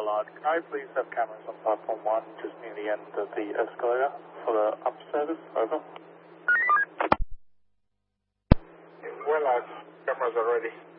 Allard. Can I please have cameras on platform 1 just near the end of the escalator for the up service? Over. Well, cameras are ready.